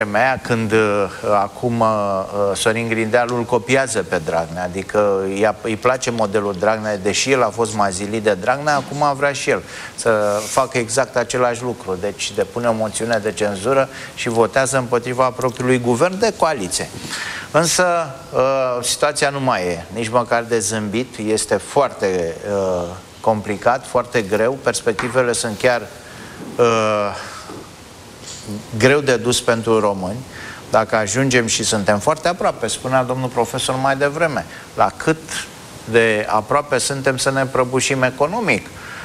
mea, când acum Sorin Grindealu îl copiază pe Dragnea, adică îi place modelul Dragnea, deși el a fost mazilit de Dragnea, acum vrea și el să facă exact același lucru, deci depune o moțiune de cenzură și votează împotriva propriului guvern de coaliție. Însă situația nu mai e nici măcar de zâmbit, este foarte complicat, foarte greu, perspectivele sunt chiar greu de dus pentru români. Dacă ajungem, și suntem foarte aproape, spunea domnul profesor mai devreme, la cât de aproape suntem să ne prăbușim economic.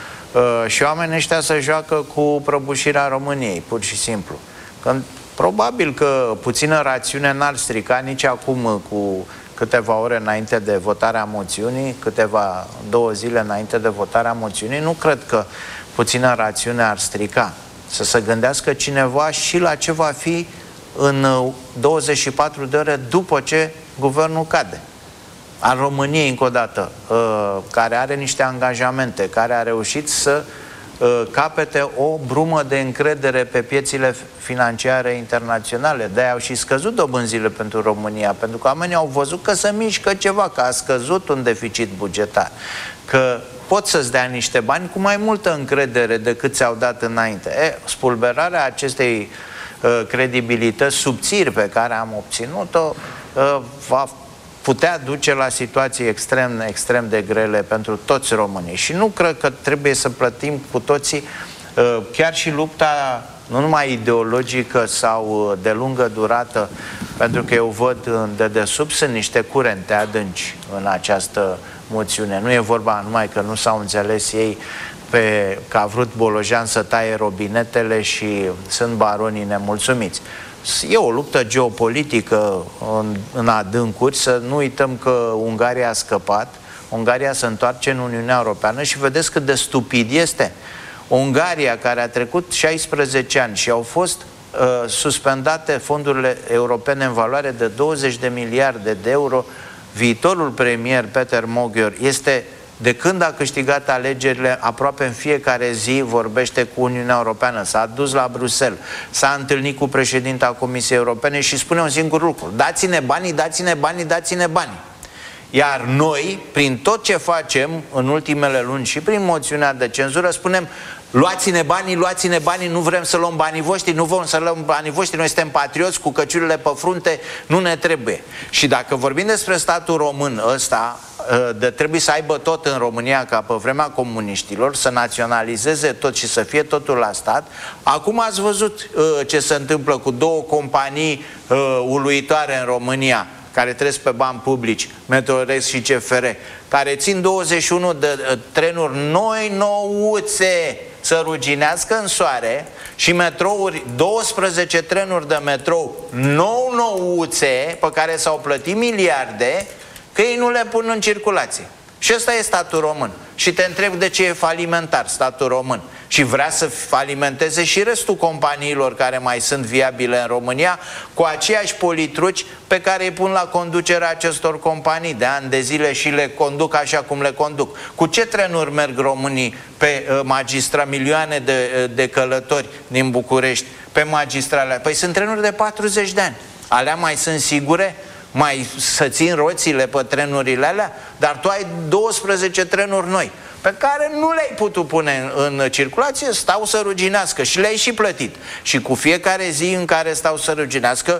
Și oamenii ăștia se joacă cu prăbușirea României, pur și simplu. Când probabil că puțină rațiune n-ar strica nici acum, cu câteva ore înainte de votarea moțiunii, două zile înainte de votarea moțiunii, nu cred că puțină rațiune ar strica. Să se gândească cineva și la ce va fi în 24 de ore după ce guvernul cade. Al României, încă o dată, care are niște angajamente, care a reușit să capete o brumă de încredere pe piețile financiare internaționale. De-aia au și scăzut dobânzile pentru România, pentru că oamenii au văzut că se mișcă ceva, că a scăzut un deficit bugetar, că pot să-ți dea niște bani cu mai multă încredere decât ți-au dat înainte. Spulberarea acestei credibilități subțiri pe care am obținut-o va putea duce la situații extrem de grele pentru toți românii. Și nu cred că trebuie să plătim cu toții chiar și lupta nu numai ideologică sau de lungă durată, pentru că eu văd de desubt sunt niște curente adânci în această moțiune. Nu e vorba numai că nu s-au înțeles ei că a vrut Bolojan să taie robinetele și sunt baronii nemulțumiți. E o luptă geopolitică în adâncuri, să nu uităm că Ungaria a scăpat, Ungaria se întoarce în Uniunea Europeană și vedeți cât de stupid este. Ungaria, care a trecut 16 ani și au fost suspendate fondurile europene în valoare de 20 de miliarde de euro, viitorul premier Peter Magyar este, de când a câștigat alegerile, aproape în fiecare zi vorbește cu Uniunea Europeană, s-a dus la Bruxelles, s-a întâlnit cu președinta Comisiei Europene și spune un singur lucru: dați-ne banii, dați-ne banii, dați-ne banii. Iar noi, prin tot ce facem în ultimele luni și prin moțiunea de cenzură, spunem: luați-ne banii, nu vrem să luăm banii voștri, nu vrem să luăm banii voștri, noi suntem patrioți cu căciulile pe frunte, nu ne trebuie. Și dacă vorbim despre statul român ăsta, trebuie să aibă tot în România ca pe vremea comuniștilor, să naționalizeze tot și să fie totul la stat. Acum ați văzut ce se întâmplă cu două companii uluitoare în România, care trăiesc pe bani publici, Metrorex și CFR, care țin 21 de trenuri noi nouțe să ruginească în soare și metrouri, 12 trenuri de metrou nouțe pe care s-au plătit miliarde, că ei nu le pun în circulație. Și ăsta e statul român. Și te întreb de ce e falimentar statul român. Și vrea să falimenteze și restul companiilor care mai sunt viabile în România cu aceiași politruci pe care îi pun la conducerea acestor companii de ani de zile și le conduc așa cum le conduc. Cu ce trenuri merg românii pe milioane de călători din București pe magistrale? Păi sunt trenuri de 40 de ani. Alea mai sunt sigure? Mai să țin roțile pe trenurile alea? Dar tu ai 12 trenuri noi pe care nu le-ai putut pune în circulație, stau să ruginească și le-ai și plătit. Și cu fiecare zi în care stau să ruginească,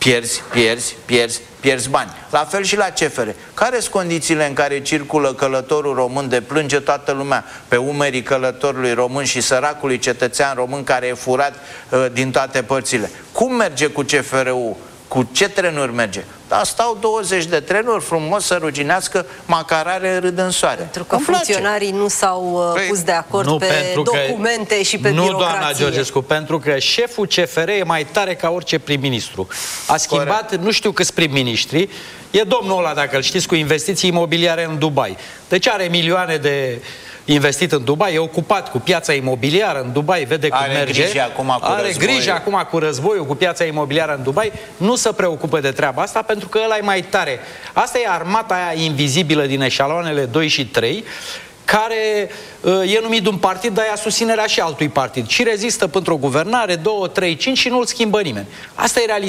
pierzi bani. La fel și la CFR. Care sunt condițiile în care circulă călătorul român, de plânge toată lumea pe umerii călătorului român și săracului cetățean român care e furat din toate părțile? Cum merge cu CFR-ul? Cu ce trenuri merge? Dar stau 20 de trenuri frumos să ruginească, macarare râd în soare. Pentru că funcționarii nu s-au pus de acord pe documente și pe birocrație. Nu, doamna Georgescu, pentru că șeful CFR e mai tare ca orice prim-ministru. A schimbat, nu știu câți prim-ministri, e domnul ăla, dacă îl știți, cu investiții imobiliare în Dubai. Deci are milioane de investit în Dubai, e ocupat cu piața imobiliară în Dubai, vede cum merge. Are grijă acum cu războiul, cu piața imobiliară în Dubai. Nu se preocupă de treaba asta pentru că ăla e mai tare. Asta e armata aia invizibilă din eșaloanele 2 și 3, care e numit de un partid, dar ia susținerea și altui partid. Și rezistă pentru o guvernare, 2, 3, 5 și nu-l schimbă nimeni. Asta e realitatea.